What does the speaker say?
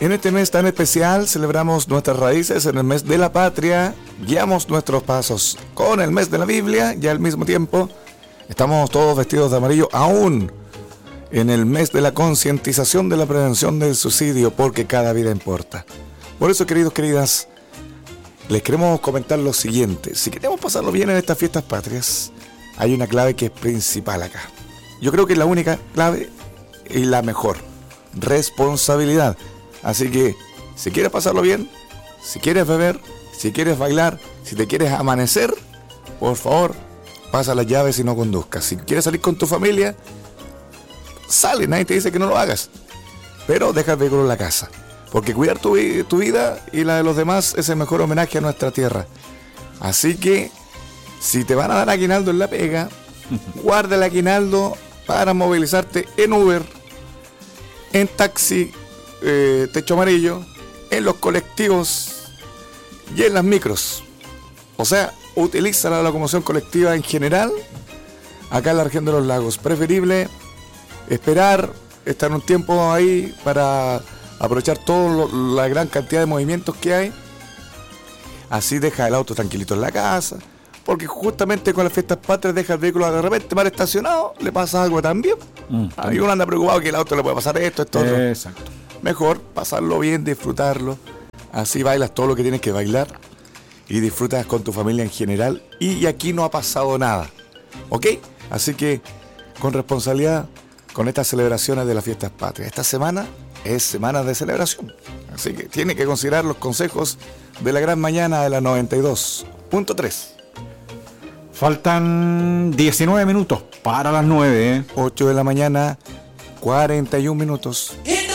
En este mes tan especial celebramos nuestras raíces en el mes de la patria, guiamos nuestros pasos con el mes de la Biblia y al mismo tiempo estamos todos vestidos de amarillo aún en el mes de la concientización de la prevención del suicidio, porque cada vida importa. Por eso, queridos, queridas, les queremos comentar lo siguiente. Si queremos pasarlo bien en estas fiestas patrias, hay una clave que es principal acá. Yo creo que es la única clave y la mejor: responsabilidad. Así que, si quieres pasarlo bien, si quieres beber, si quieres bailar, si te quieres amanecer, por favor, pasa las llaves y no conduzcas. Si quieres salir con tu familia, sale, nadie te dice que no lo hagas, pero deja el vehículo en la casa, porque cuidar tu vida y la de los demás es el mejor homenaje a nuestra tierra. Así que, si te van a dar aguinaldo en la pega, guarda el aguinaldo para movilizarte en Uber, en taxi, techo amarillo, en los colectivos y en las micros. O sea, utiliza la locomoción colectiva en general acá en la región de los lagos. Preferible esperar, estar un tiempo ahí para aprovechar toda la gran cantidad de movimientos que hay. Así deja el auto tranquilito en la casa, porque justamente con las fiestas patrias deja el vehículo de repente mal estacionado, le pasa algo también. Ahí uno anda preocupado que el auto le puede pasar esto, otro. Exacto. Mejor pasarlo bien, disfrutarlo. Así bailas todo lo que tienes que bailar y disfrutas con tu familia en general. Y aquí no ha pasado nada, ¿ok? Así que con responsabilidad con estas celebraciones de las fiestas patrias. Esta semana es semana de celebración, así que tiene que considerar los consejos de la gran mañana de la 92.3. Faltan 19 minutos para las 9. 8 de la mañana, 41 minutos.